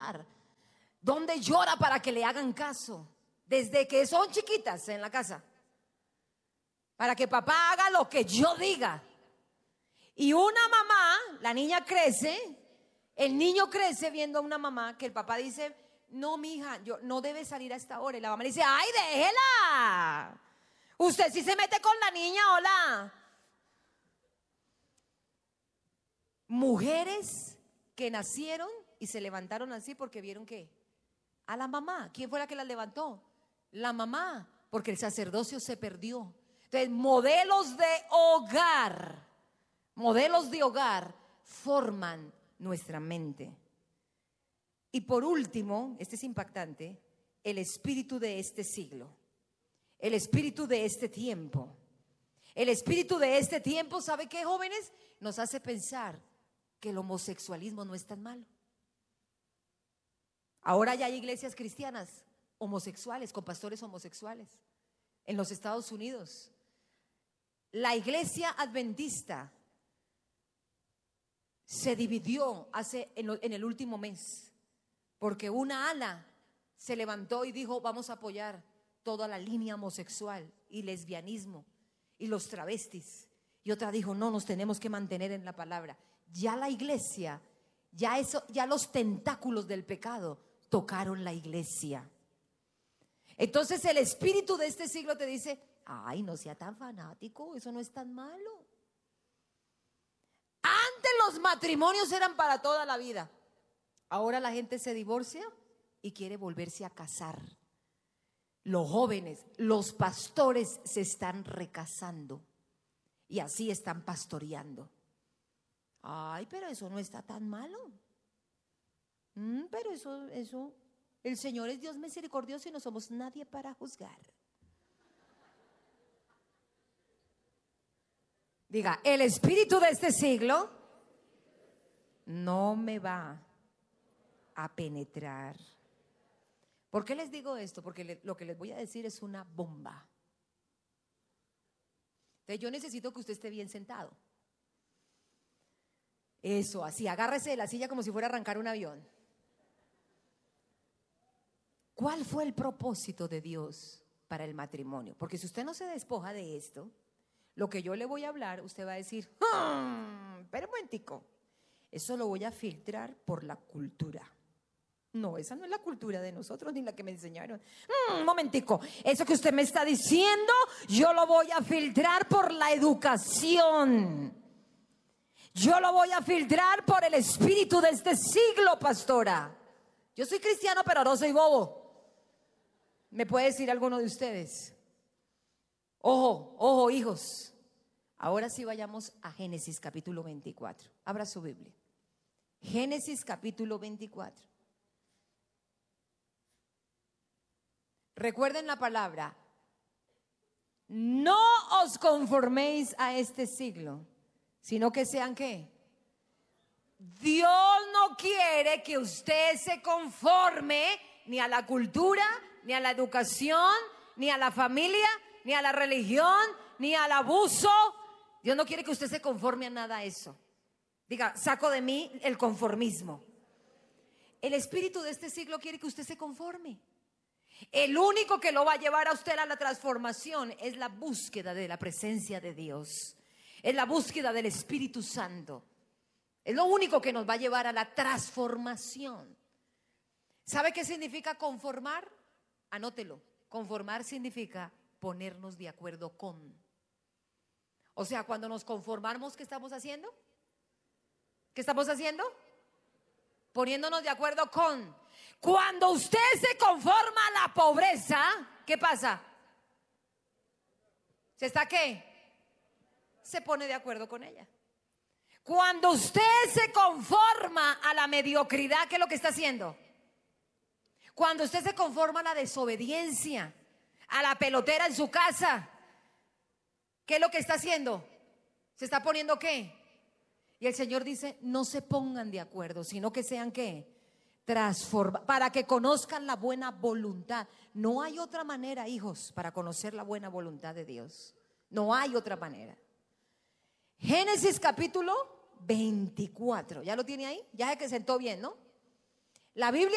hogar, donde llora para que le hagan caso, desde que son chiquitas en la casa, para que papá haga lo que yo diga. Y una mamá, la niña crece, el niño crece viendo a una mamá que el papá dice: no, mija, no debe salir a esta hora. Y la mamá le dice: ay, déjela. Usted sí se mete con la niña, hola. Mujeres que nacieron y se levantaron así porque vieron que a la mamá. ¿Quién fue la que la levantó? La mamá, porque el sacerdocio se perdió. Entonces, modelos de hogar forman nuestra mente. Y por último, este es impactante, el espíritu de este siglo, el espíritu de este tiempo. El espíritu de este tiempo, ¿sabe qué, jóvenes? Nos hace pensar que el homosexualismo no es tan malo. Ahora ya hay iglesias cristianas homosexuales, con pastores homosexuales en los Estados Unidos. La iglesia adventista se dividió en el último mes, porque una ala se levantó y dijo: vamos a apoyar toda la línea homosexual y lesbianismo y los travestis. Y otra dijo: no, nos tenemos que mantener en la palabra. Ya la iglesia, ya los tentáculos del pecado tocaron la iglesia. Entonces el espíritu de este siglo te dice: ay, no sea tan fanático, eso no es tan malo. Antes los matrimonios eran para toda la vida. Ahora la gente se divorcia y quiere volverse a casar. Los jóvenes, los pastores se están recasando y así están pastoreando. Ay, pero eso no está tan malo. Pero eso, el Señor es Dios misericordioso y no somos nadie para juzgar. Diga: el espíritu de este siglo no me va a penetrar. ¿Por qué les digo esto? Porque lo que les voy a decir es una bomba. Entonces yo necesito que usted esté bien sentado. Eso, así, agárrese de la silla como si fuera a arrancar un avión. ¿Cuál fue el propósito de Dios para el matrimonio? Porque si usted no se despoja de esto, lo que yo le voy a hablar, usted va a decir: pero un momentico, eso lo voy a filtrar por la cultura. No, esa no es la cultura de nosotros ni la que me enseñaron. Un momentico, eso que usted me está diciendo, yo lo voy a filtrar por la educación. Yo lo voy a filtrar por el espíritu de este siglo, pastora. Yo soy cristiano, pero no soy bobo. ¿Me puede decir alguno de ustedes? Ojo, hijos. Ahora sí vayamos a Génesis capítulo 24. Abra su Biblia. Génesis capítulo 24. Recuerden la palabra: no os conforméis a este siglo, sino que sean ¿qué? Dios no quiere que usted se conforme ni a la cultura, ni a la educación, ni a la familia, ni a la religión, ni al abuso. Dios no quiere que usted se conforme a nada de eso. Diga: saco de mí el conformismo. El espíritu de este siglo quiere que usted se conforme. El único que lo va a llevar a usted a la transformación es la búsqueda de la presencia de Dios. Es la búsqueda del Espíritu Santo. Es lo único que nos va a llevar a la transformación. ¿Sabe qué significa conformar? Anótelo. Conformar significa ponernos de acuerdo con. O sea, cuando nos conformamos, ¿qué estamos haciendo? ¿Qué estamos haciendo? Poniéndonos de acuerdo con. Cuando usted se conforma a la pobreza, ¿qué pasa? ¿Se está qué? Se pone de acuerdo con ella. Cuando usted se conforma a la mediocridad, ¿qué es lo que está haciendo? Cuando usted se conforma a la desobediencia, a la pelotera en su casa, ¿qué es lo que está haciendo? ¿Se está poniendo qué? Y el Señor dice: no se pongan de acuerdo, sino que sean ¿qué? Transforma, para que conozcan la buena voluntad. No hay otra manera, hijos, para conocer la buena voluntad de Dios. No hay otra manera. Génesis capítulo 24. ¿Ya lo tiene ahí? Ya se que sentó bien, ¿no? La Biblia